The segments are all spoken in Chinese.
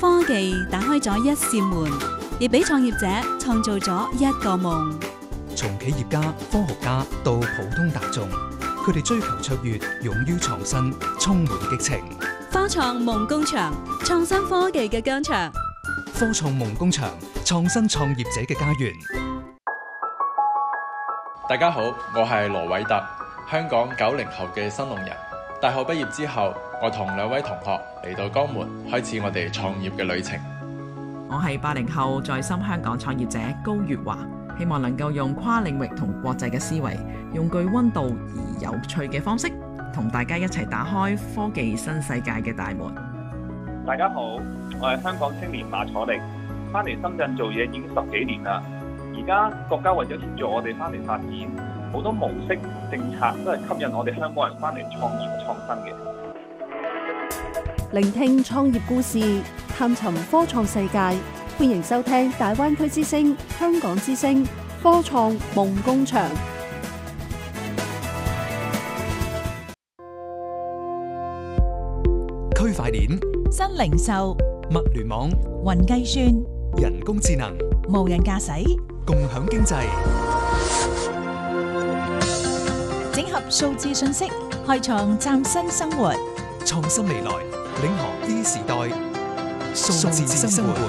科技打開咗一扇門，亦俾創業者創造咗一個夢。 從企業家、科學家到普通大眾，佢哋追求卓越，勇於創新，充滿激情。 科創夢工場，創新科技嘅疆場。 科創夢工場，創新創業者嘅家園。 大家好，我係羅偉特，香港90後嘅新農人。大學畢業之後，我同2位同學嚟到江門，開始我哋創業嘅旅程。 我係80後在深香港創業者高月華，希望能夠用跨領域同國際嘅思維，用具溫度而有趣嘅方式，同大家一齊打開科技新世界嘅大門。 大家好，我係香港青年馬楚力，翻嚟深圳做嘢已經10幾年啦。而家國家為咗協助我哋翻嚟發展，好多模式政策都係吸引我哋香港人翻嚟創業創新嘅。 聆聽創業故事，探尋科創世界，歡迎收聽大灣區之聲、香港之聲科創夢工場。 區塊鏈、 新零售、 物聯網、 雲計算、 人工智能、 無人駕駛、 共享經濟， 整合數字信息，開創嶄新生活。 創新未來，領航 E 時代，數字生活。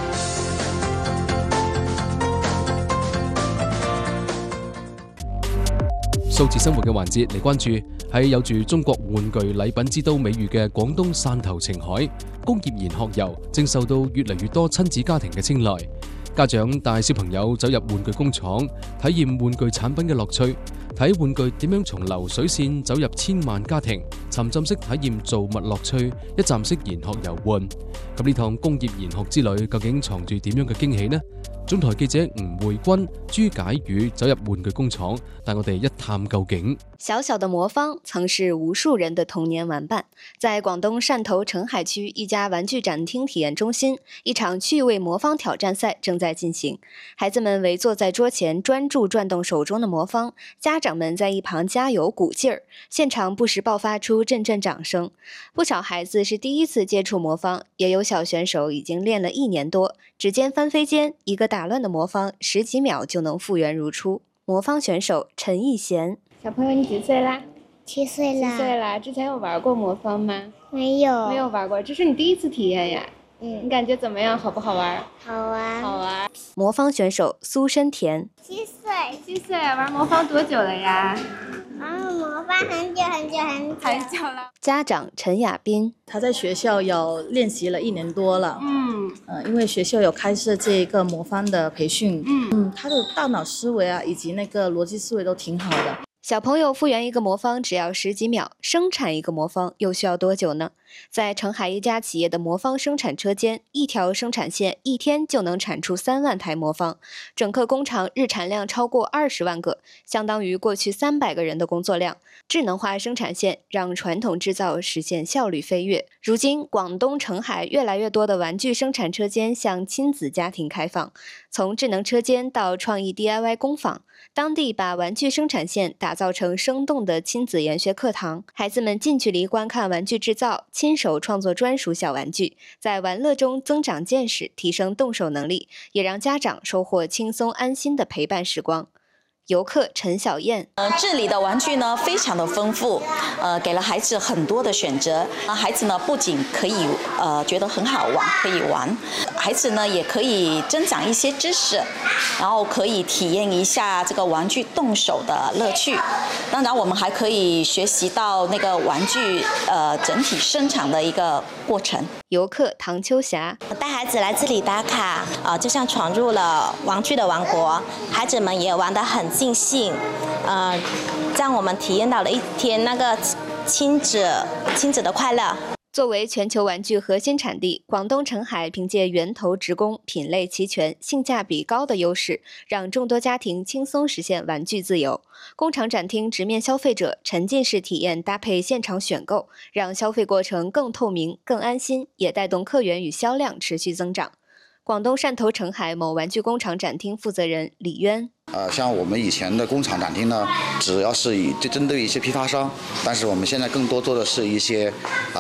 數字生活嘅環節嚟關注喺有住中國玩具禮品之都美譽嘅廣東汕頭澄海，工業研學遊正受到越嚟越多親子家庭嘅青睞。家長帶小朋友走入玩具工廠，體驗玩具產品嘅樂趣，睇玩具點樣從流水線走入千萬家庭，沉浸式體驗造物樂趣，一站式研學遊玩。咁呢趟工業研學之旅究竟藏住點樣嘅驚喜呢？中台記者吳慧君、朱解宇走入玩具工廠，帶我哋一探究竟。 小小的魔方曾是無數人的童年玩伴。在廣東汕頭澄海區一家玩具展廳體驗中心，一場趣味魔方挑戰賽正在進行。孩子們圍坐在桌前，專注轉動手中的魔方，家長們在一旁加油鼓勁兒，現場不時爆發出陣陣掌聲。不少孩子是第一次接觸魔方，也有小選手已經練了1年多。指尖翻飛間，一個打亂的魔方10幾秒就能復原如初。魔方選手陳義賢， 小朋友你幾歲啦 ？7歲啦。 7歲啦，之前有玩過魔方嗎？ 沒有。 沒有玩過，這是你第一次體驗呀？你感覺怎麼樣？好不好玩？ 好玩。 好玩。 魔方選手蘇申田 ，7歲。 7歲，玩魔方多久了呀？ 玩魔方很久了。 家長陳雅斌， 他在學校有練習了1年多了。因為學校有開設這個魔方的培訓。他的大腦思維啊，以及那個邏輯思維都挺好的。 小朋友復原一個魔方只要10幾秒，生產一個魔方又需要多久呢？在澄海一家企業的魔方生產車間，一條生產線1天就能產出3萬台魔方，整個工廠日產量超過20萬個，相當於過去300個人的工作量。智能化生產線讓傳統製造實現效率飛躍。如今，廣東澄海越來越多的玩具生產車間向親子家庭開放，從智能車間到創意 DIY 工坊，當地把玩具生產線打造成生動的親子研學課堂，孩子們近距離觀看玩具製造，親手創作專屬小玩具，在玩樂中增長見識，提升動手能力，也讓家長收穫輕鬆安心的陪伴時光。遊客陳小燕， 這裏的玩具呢非常的豐富，給了孩子很多的選擇。孩子呢不僅可以覺得很好玩，可以玩，孩子呢也可以增長一些知識，然後可以體驗一下這個玩具動手的樂趣。當然，我們還可以學習到那個玩具整體生產的一個過程。 遊客唐秋霞， 我帶孩子來這裡打卡，就像闖入了玩具的王國，孩子們也玩得很盡興，讓我們體驗到了一天那個親子的快樂。 作為全球玩具核心產地，廣東澄海憑借源頭直供、品類齊全、性價比高的優勢，讓眾多家庭輕鬆實現玩具自由。工廠展廳直面消費者，沉浸式體驗搭配現場選購，讓消費過程更透明、更安心，也帶動客源與銷量持續增長。廣東汕頭澄海某玩具工廠展廳負責人李淵， 像我們以前的工廠展廳呢，主要是針對一些批發商，但是我們現在更多做的是一些